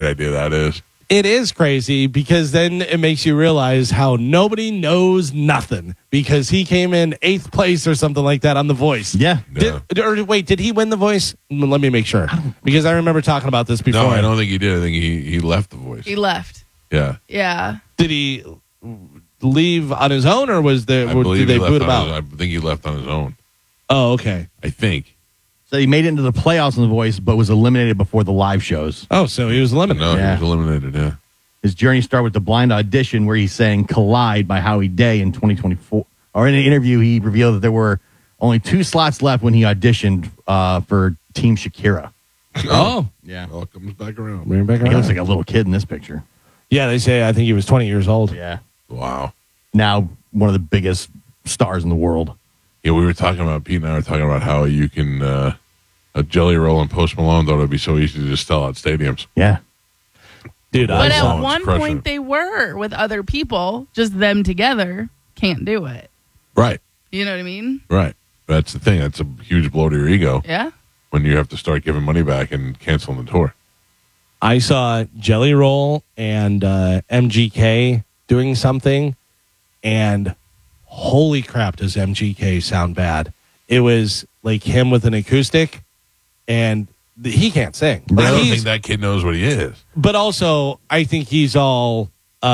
idea that is. It is crazy because then it makes you realize how nobody knows nothing because he came in 8th place or something like that on The Voice. Yeah. Did he win The Voice? Let me make sure. Because I remember talking about this before. No, I don't think he did. I think he left The Voice. He left. Yeah. Yeah. Did he leave on his own or did they boot him out? I think he left on his own. Oh, okay. I think. So he made it into the playoffs on The Voice, but was eliminated before the live shows. Oh, so he was eliminated. No, Yeah. he was eliminated, yeah. His journey started with the blind audition where he sang Collide by Howie Day in 2024. Or in an interview, he revealed that there were only 2 slots left when he auditioned for Team Shakira. Oh. Yeah. It all comes back around. Bring it back He around. looks like a little kid in this picture. Yeah, they say I think he was 20 years old. Yeah. Wow. Now one of the biggest stars in the world. Yeah, we were talking about, Pete and I were talking about how you can, a Jelly Roll and Post Malone, though, it'd be so easy to just sell out stadiums. Yeah. Dude, But saw at it. one Crushing point it. they were with other people, just them together can't do it. Right, You know what I mean? right. That's the thing. That's a huge blow to your ego Yeah. when you have to start giving money back and canceling the tour. I saw Jelly Roll and MGK doing something, and holy crap, does MGK sound bad. It was like him with an acoustic, and he can't sing. But I Like, don't he's- think that kid knows what he is. but also, I think he's all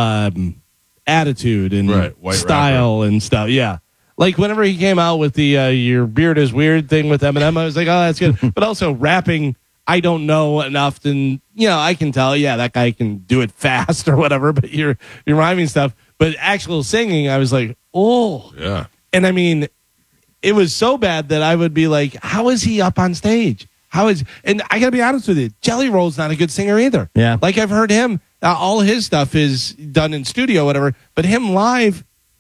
attitude and Right, white style and stuff. Yeah. Like whenever he came out with the your beard is weird thing with Eminem, I was like, oh, that's good. But also rapping, I don't know enough. And, I can tell, that guy can do it fast or whatever, but you're rhyming stuff. But actual singing, I was like, oh. Yeah. And I mean, it was so bad that I would be like, how is he up on stage? And I got to be honest with you, Jelly Roll's not a good singer either. Yeah. Like I've heard him, all his stuff is done in studio, whatever, but him live,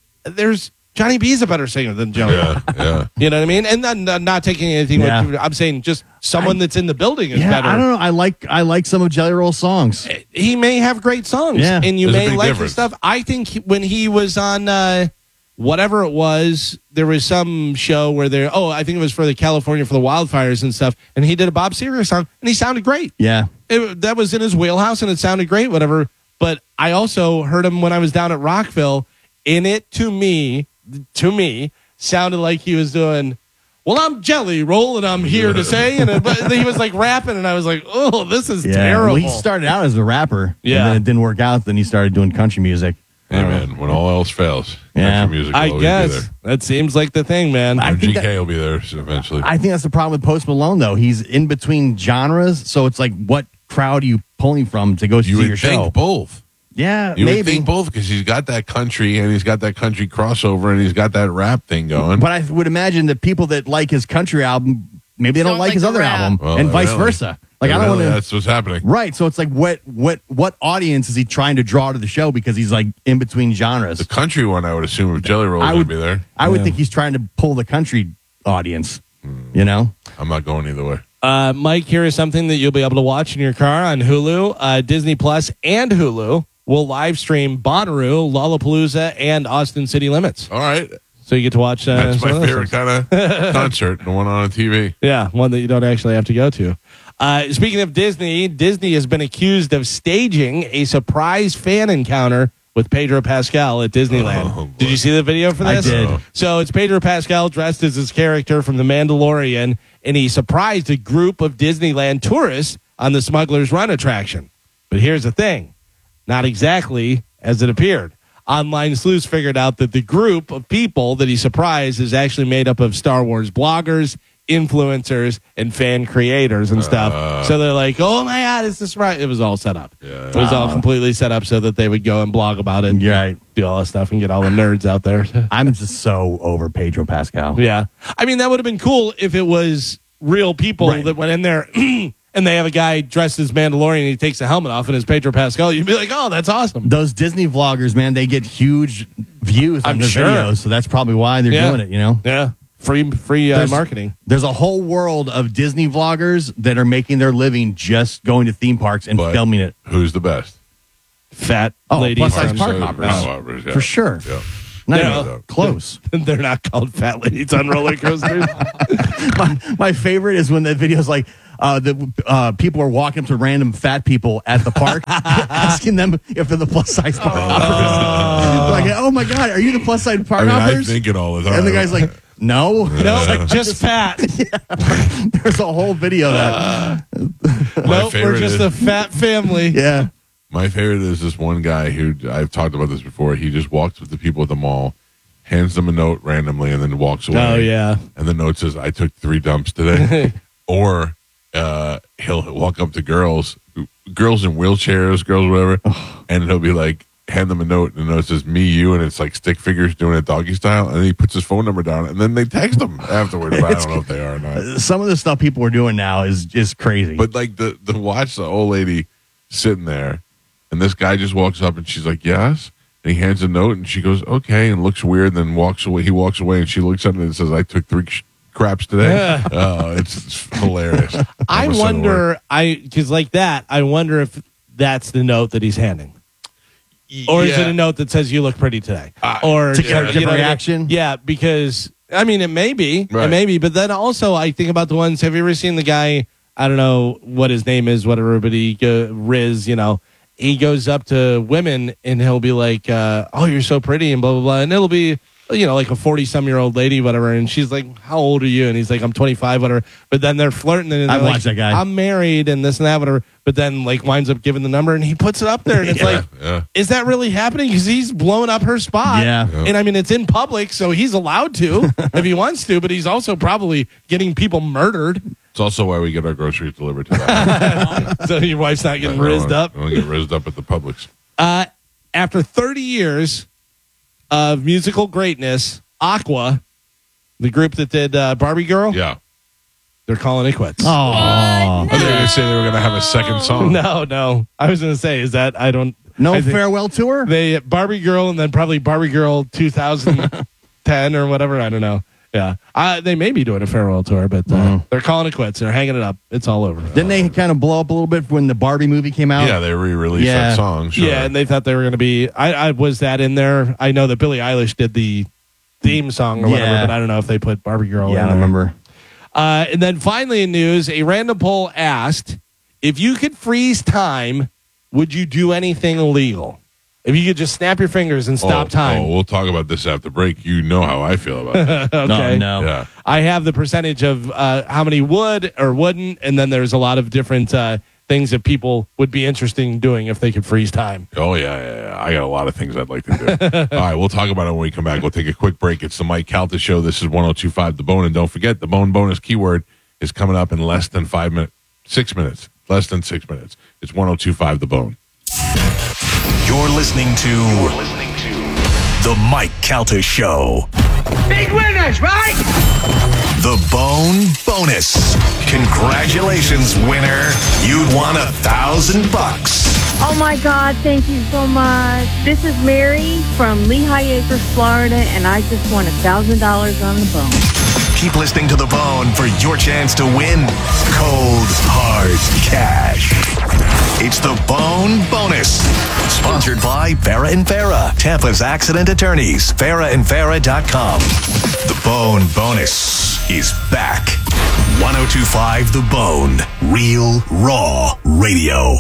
Johnny B's a better singer than Jelly Roll. Yeah, yeah. You know what I mean? And then not taking anything, Yeah. I'm saying just someone that's in the building is Yeah, better. I don't know. I like some of Jelly Roll's songs. He may have great songs, Yeah. and you There's a may big like his difference. stuff. I think when he was on whatever it was, there was some show where I think it was for the California for the wildfires and stuff, and he did a Bob Seger song, and he sounded great. Yeah. That was in his wheelhouse, and it sounded great, whatever. But I also heard him when I was down at Rockville, and it to me, sounded like he was doing, well, I'm Jelly Roll, and I'm here to say, but he was like rapping, and I was like, oh, this is terrible. Well, he started out as a rapper. Yeah. And then it didn't work out. Then he started doing country music. Hey, man, when all else fails, Yeah. country music will I always guess be there. that seems like the thing, man. I think GK will be there eventually. I think that's the problem with Post Malone, though. He's in between genres. So it's like, what crowd are you pulling from to go see you your would show? think both. Yeah, You would maybe. think both because he's got that country and he's got that country crossover and he's got that rap thing going. But I would imagine that people that like his country album, maybe they don't like his the other rap. album, Well, and vice evidently. versa. Like I don't want to. That's what's happening. Right. So it's like, what audience is he trying to draw to the show? Because he's like in between genres. The country one, I would assume, if Jelly Roll I would would be there. I would think he's trying to pull the country audience. You know. I'm not going either way. Mike, here is something that you'll be able to watch in your car on Hulu. Disney Plus and Hulu will live stream Bonnaroo, Lollapalooza, and Austin City Limits. All right. So you get to watch. That's some my of those favorite things. kind of concert, the one on TV. Yeah, one that you don't actually have to go to. Speaking of Disney, Disney has been accused of staging a surprise fan encounter with Pedro Pascal at Disneyland. Oh, boy. Did you see the video for I this? did. So it's Pedro Pascal dressed as his character from The Mandalorian, and he surprised a group of Disneyland tourists on the Smuggler's Run attraction. But here's the thing, not exactly as it appeared. Online sleuths figured out that the group of people that he surprised is actually made up of Star Wars bloggers, influencers, and fan creators and stuff. So they're like, oh my God, it's this right? It was all set up. Yeah. It was all completely set up so that they would go and blog about it, and Right. do all that stuff and get all the nerds out there. I'm just so over Pedro Pascal. Yeah. I mean, that would have been cool if it was real people Right. that went in there and they have a guy dressed as Mandalorian and he takes the helmet off and it's Pedro Pascal. You'd be like, oh, that's awesome. Those Disney vloggers, man, they get huge views on I'm their sure. videos, so that's probably why they're Yeah. doing it. You know. Yeah. Free There's- marketing. There's a whole world of Disney vloggers that are making their living just going to theme parks and But filming it. Who's the best? Fat Oh, ladies. plus-size on- park hoppers. Yeah. For sure. Yeah. Not Yeah. even close. They're not called fat ladies on roller coasters. My favorite is when the video's like, people are walking up to random fat people at the park, asking them if they're the plus size park operators. Like, oh my God, are you the plus size park I operators? think it all the time. And the guy's like, no. No, just fat. There's a whole video of that. Nope, we're just a fat family. Yeah. My favorite is this one guy who, I've talked about this before. He just walks with the people at the mall, hands them a note randomly, and then walks away. Oh, yeah. And the note says, "I took 3 dumps today." Or he'll walk up to girls in wheelchairs, girls, whatever, and he'll be like, hand them a note, and the note says, "Me, you," and it's like stick figures doing it doggy style, and then he puts his phone number down, and then they text him afterwards. But I don't know if they are or not. Some of the stuff people are doing now is just crazy. But like the watch the old lady sitting there, and this guy just walks up, and she's like, "Yes," and he hands a note, and she goes, "Okay," and looks weird, then walks away. He walks away, and she looks at it and says, "I took 3 craps today." It's hilarious. I wonder, because like that, I wonder if that's the note that he's handing. Or is it a note that says you look pretty today? Or to get a different what I mean? reaction? Yeah, because I mean it may be. Right. It may be, but then also I think about the ones, have you ever seen the guy, I don't know what his name is, whatever, but Riz, he goes up to women and he'll be like, "Oh, you're so pretty," and blah blah blah. And it'll be like a 40-some-year-old lady, whatever, and she's like, "How old are you?" And he's like, "I'm 25, whatever." But then they're flirting, and I've they're watched like, that guy. "I'm married," and this and that, whatever. But then like winds up giving the number, and he puts it up there, and it's like, is that really happening? Because he's blowing up her spot. Yeah. And I mean, it's in public, so he's allowed to if he wants to, but he's also probably getting people murdered. It's also why we get our groceries delivered to that. So your wife's not getting rizzed up. I don't get rizzed up at the Publix. After 30 years of musical greatness, Aqua, the group that did Barbie Girl, Yeah. they're calling it quits. Oh. I thought they were going to say they were going to have a second song. No. I was going to say, No I think farewell tour? They Barbie Girl and then probably Barbie Girl 2010 or whatever. I don't know. Yeah. They may be doing a farewell tour, but they're calling it quits. They're hanging it up. It's all over. Didn't they kind of blow up a little bit when the Barbie movie came out? Yeah, they re-released Yeah. that song. Sure. Yeah, and they thought they were going to be. I was that in there. I know that Billie Eilish did the theme song or whatever, Yeah. but I don't know if they put Barbie Girl in Yeah, I there. remember. And then finally in news, a random poll asked, if you could freeze time, would you do anything illegal? If you could just snap your fingers and stop time. Oh, we'll talk about this after break. You know how I feel about it. Okay. No. Yeah. I have the percentage of how many would or wouldn't, and then there's a lot of different things that people would be interested in doing if they could freeze time. Oh, yeah. I got a lot of things I'd like to do. All right, we'll talk about it when we come back. We'll take a quick break. It's the Mike Calta Show. This is 102.5 The Bone. And don't forget, the Bone bonus keyword is coming up in less than 6 minutes. Less than 6 minutes. It's 102.5 The Bone. You're listening to The Mike Calta Show. Big winners, right? The Bone Bonus. Congratulations, winner. You'd won $1,000. Oh my God, thank you so much. This is Mary from Lehigh Acres, Florida, and I just won $1,000 on the bone. Keep listening to The Bone for your chance to win cold, hard cash. It's the Bone Bonus. Sponsored by Farah and Farah, Tampa's accident attorneys, farahandfarah.com. The Bone Bonus is back. 102.5 The Bone. Real, raw radio.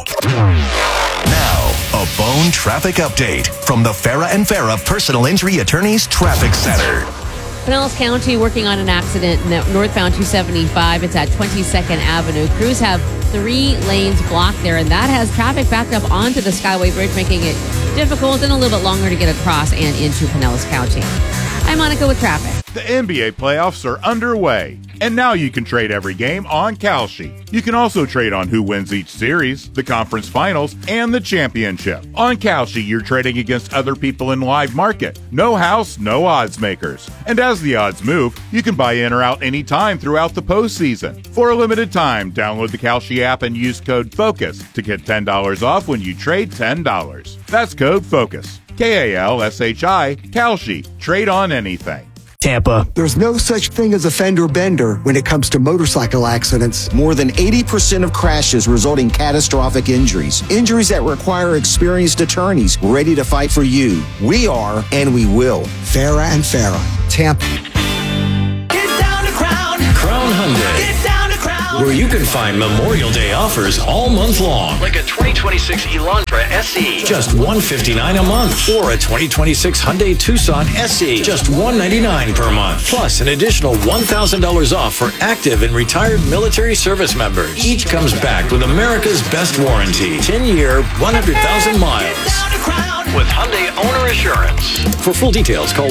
Now, a Bone traffic update from the Farah and Farah Personal Injury Attorneys Traffic Center. Pinellas County working on an accident northbound 275. It's at 22nd Avenue. Crews have 3 lanes blocked there, and that has traffic backed up onto the Skyway Bridge, making it difficult and a little bit longer to get across and into Pinellas County. I'm Monica with traffic. The NBA playoffs are underway, and now you can trade every game on Kalshi. You can also trade on who wins each series, the conference finals, and the championship. On Kalshi, you're trading against other people in live market. No house, no odds makers. And as the odds move, you can buy in or out anytime throughout the postseason. For a limited time, download the Kalshi app and use code FOCUS to get $10 off when you trade $10. That's code FOCUS. Kalshi, Kalshi. Trade on anything. Tampa. There's no such thing as a fender bender when it comes to motorcycle accidents. More than 80% of crashes result in catastrophic injuries. Injuries that require experienced attorneys ready to fight for you. We are, and we will. Farah and Farah, Tampa. Get down to Crown. Crown Hyundai. Get down to Crown. where you can find Memorial Day offers all month long. Like a 2026 Elantra SE, just $159 a month. Or a 2026 Hyundai Tucson SE, just $199 per month. Plus an additional $1,000 off for active and retired military service members. Each comes back with America's best warranty. 10-year, 100,000 miles. With Hyundai Owner Assurance. For full details, call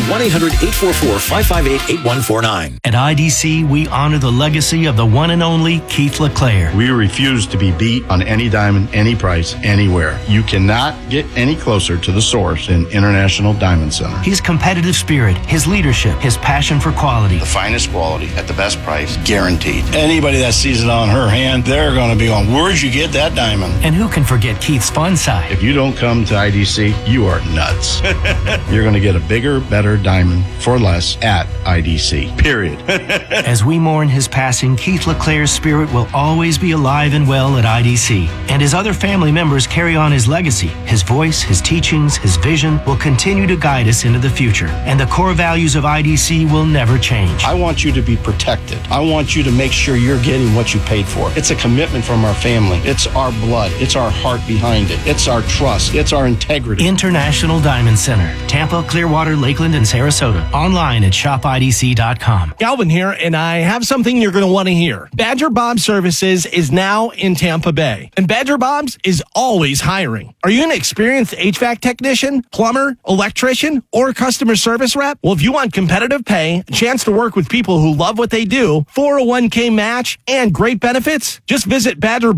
1-800-844-558-8149. At IDC, we honor the legacy of the one and only Keith LeClaire. We refuse to be beat on any diamond, any price, anywhere. You cannot get any closer to the source than International Diamond Center. His competitive spirit, his leadership, his passion for quality. The finest quality at the best price, guaranteed. Anybody that sees it on her hand, they're going to be on, where'd you get that diamond? And who can forget Keith's fun side? If you don't come to IDC, you are nuts. You're going to get a bigger, better diamond for less at IDC, period. As we mourn his passing, Keith LeClaire's spirit will always be alive and well at IDC. And his other family members carry on his legacy. His voice, his teachings, his vision will continue to guide us into the future. And the core values of IDC will never change. I want you to be protected. I want you to make sure you're getting what you paid for. It's a commitment from our family. It's our blood. It's our heart behind it. It's our trust. It's our integrity. International Diamond Center, Tampa, Clearwater, Lakeland, and Sarasota. Online at shopidc.com. Galvin here, and I have something you're going to want to hear. Badger Bob Services is now in Tampa Bay, and Badger Bob's is always hiring. Are you an experienced HVAC technician, plumber, electrician, or customer service rep? Well, if you want competitive pay, a chance to work with people who love what they do, 401k match, and great benefits, just visit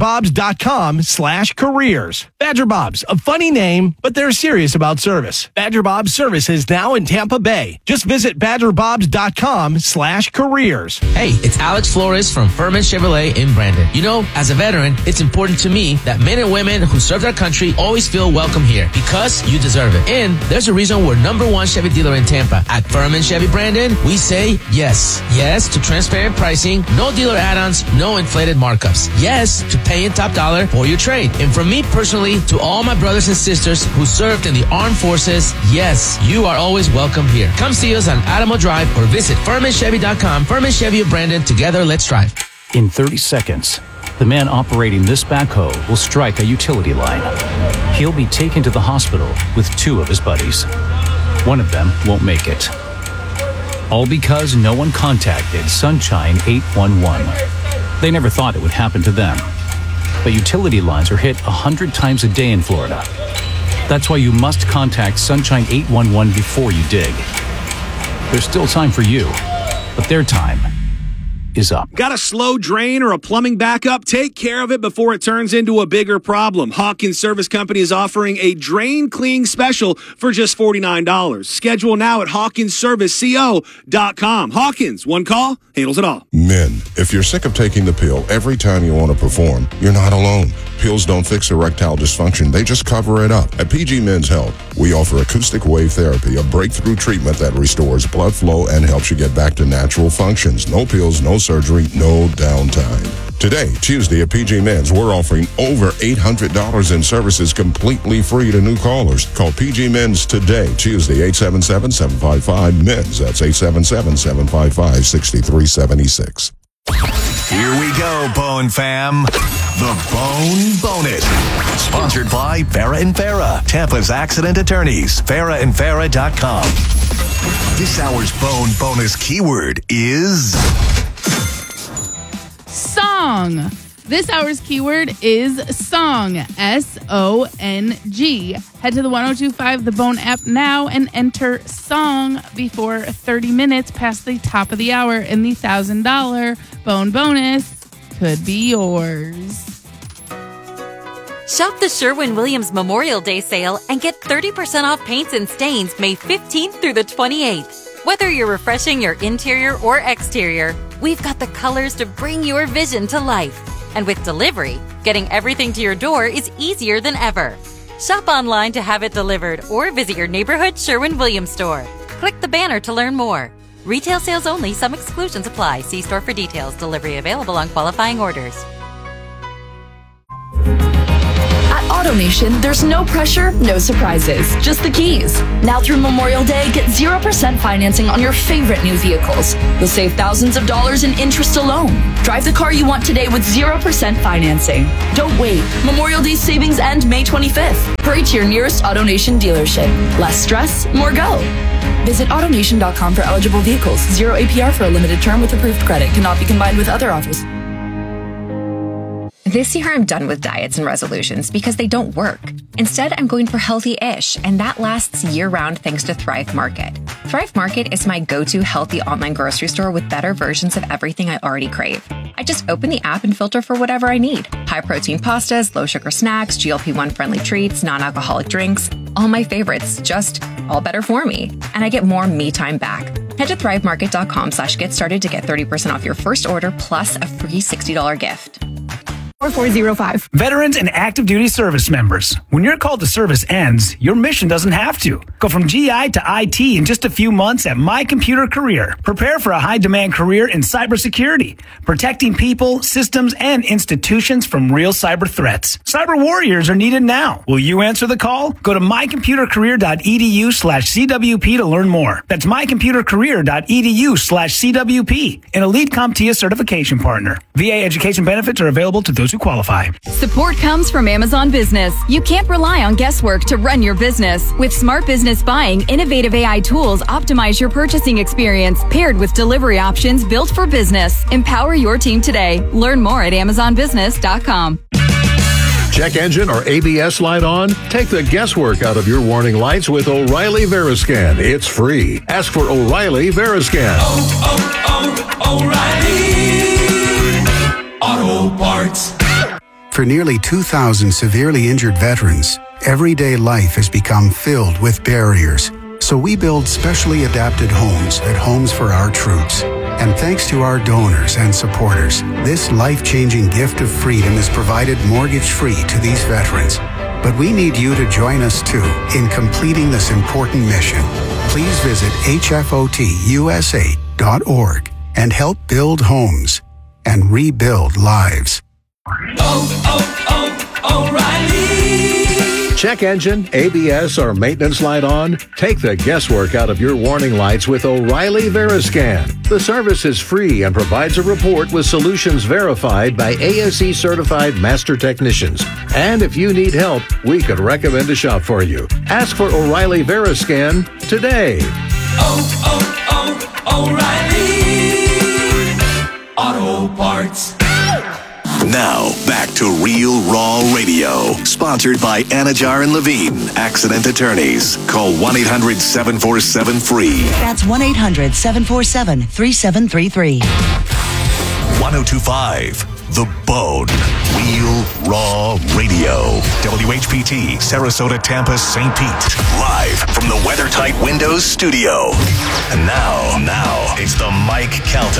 badgerbobs.com/careers. Badger Bob's, a funny name, but they're serious about service. Badger Bob's Service is now in Tampa Bay. Just visit badgerbobs.com/careers. Hey, it's Alex Flores from Furman Chevrolet in Brandon. You know, as a veteran, it's important to me that men and women who served our country always feel welcome here because you deserve it. And there's a reason we're #1 Chevy dealer in Tampa. At Furman Chevy Brandon, we say yes. Yes to transparent pricing, no dealer add-ons, no inflated markups. Yes to paying top dollar for your trade. And from me personally to all my brothers and sisters who served in the armed forces, yes, you are always welcome here. Come see us on Adamo Drive or visit FurmanChevy.com. Furman Chevy of Brandon. Together, let's drive. In 30 seconds, the man operating this backhoe will strike a utility line. He'll be taken to the hospital with 2 of his buddies. One of them won't make it. All because no one contacted Sunshine 811. They never thought it would happen to them. But utility lines are hit 100 times a day in Florida. That's why you must contact Sunshine 811 before you dig. There's still time for you, but their time is up. Got a slow drain or a plumbing backup? Take care of it before it turns into a bigger problem. Hawkins Service Company is offering a drain cleaning special for just $49. Schedule now at HawkinsServiceCO.com. Hawkins, one call, handles it all. Men, if you're sick of taking the pill every time you want to perform, you're not alone. Pills don't fix erectile dysfunction. They just cover it up. At PG Men's Health, we offer acoustic wave therapy, a breakthrough treatment that restores blood flow and helps you get back to natural functions. No pills, no surgery, no downtime. Today, Tuesday at PG Men's, we're offering over $800 in services completely free to new callers. Call PG Men's today, Tuesday, 877-755-MENS. That's 877-755-6376. Here we go, Bone Fam. The Bone Bonus. Sponsored by Farah and Farah, Tampa's accident attorneys. FarahandFarah.com. This hour's Bone Bonus keyword is song. This hour's keyword is song. S-O-N-G. Head to the 1025 The Bone app now and enter song before 30 minutes past the top of the hour, and the $1,000 Bone Bonus could be yours. Shop the Sherwin-Williams Memorial Day sale and get 30% off paints and stains May 15th through the 28th. Whether you're refreshing your interior or exterior, we've got the colors to bring your vision to life. And with delivery, getting everything to your door is easier than ever. Shop online to have it delivered or visit your neighborhood Sherwin-Williams store. Click the banner to learn more. Retail sales only. Some exclusions apply. See store for details. Delivery available on qualifying orders. At AutoNation, there's no pressure, no surprises, just the keys. Now through Memorial Day, get 0% financing on your favorite new vehicles. You'll save thousands of dollars in interest alone. Drive the car you want today with 0% financing. Don't wait. Memorial Day savings end May 25th. Hurry to your nearest AutoNation dealership. Less stress, more go. Visit AutoNation.com for eligible vehicles. 0 APR for a limited term with approved credit. Cannot be combined with other offers. This year, I'm done with diets and resolutions because they don't work. Instead, I'm going for healthy-ish, and that lasts year-round thanks to Thrive Market. Thrive Market is my go-to healthy online grocery store with better versions of everything I already crave. I just open the app and filter for whatever I need. High-protein pastas, low-sugar snacks, GLP-1 friendly treats, non-alcoholic drinks. All my favorites, just all better for me. And I get more me time back. Head to thrivemarket.com/get started to get 30% off your first order plus a free $60 gift. 4405. Veterans and active duty service members. When your call to service ends, your mission doesn't have to. Go from GI to IT in just a few months at My Computer Career. Prepare for a high-demand career in cybersecurity, protecting people, systems, and institutions from real cyber threats. Cyber warriors are needed now. Will you answer the call? Go to mycomputercareer.edu/CWP to learn more. That's mycomputercareer.edu/CWP, an elite CompTIA certification partner. VA education benefits are available to those who qualify. Support comes from Amazon Business. You can't rely on guesswork to run your business. With Smart Business Buying, innovative AI tools optimize your purchasing experience, paired with delivery options built for business. Empower your team today. Learn more at AmazonBusiness.com. Check engine or ABS light on? Take the guesswork out of your warning lights with O'Reilly Veriscan. It's free. Ask for O'Reilly Veriscan. O'Reilly Auto Parts. For nearly 2,000 severely injured veterans, everyday life has become filled with barriers. So we build specially adapted homes at Homes for Our Troops. And thanks to our donors and supporters, this life-changing gift of freedom is provided mortgage-free to these veterans. But we need you to join us too in completing this important mission. Please visit hfotusa.org and help build homes and rebuild lives. O'Reilly. Check engine, ABS, or maintenance light on? Take the guesswork out of your warning lights with O'Reilly Veriscan. The service is free and provides a report with solutions verified by ASE certified master technicians. And if you need help, we could recommend a shop for you. Ask for O'Reilly Veriscan today. O'Reilly Auto Parts. Now, back to Real Raw Radio. Sponsored by Anajar and Levine, accident attorneys. Call 1-800-747-FREE. That's 1-800-747-3733. 1025, The Bone. Real Raw Radio. WHPT, Sarasota, Tampa, St. Pete. Live from the WeatherTight Windows studio. And now, it's the Mike Calta